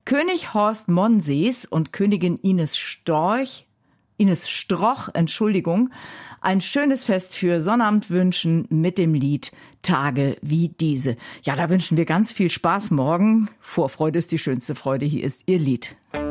König Horst Monsees und Königin Ines Stroch, ein schönes Fest für Sonnabend wünschen mit dem Lied Tage wie diese. Ja, da wünschen wir ganz viel Spaß morgen. Vorfreude ist die schönste Freude. Hier ist Ihr Lied.